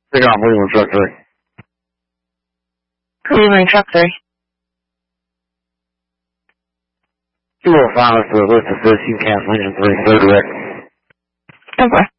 Pick up Cleveland Truck 3. Cleveland Truck 3. 205 is the list that says you can cancel engine 3, so direct. Okay.